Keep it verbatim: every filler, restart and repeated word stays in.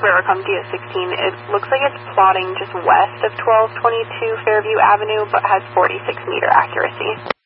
Veracom D S sixteen. It looks like it's plotting just west of twelve twenty-two Fairview Avenue, but has forty-six meter accuracy.